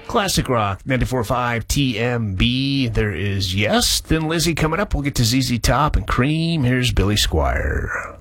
Classic Rock 94.5 TMB. There is Yes, then Lizzie coming up. We'll get to ZZ Top and Cream. Here's Billy Squire.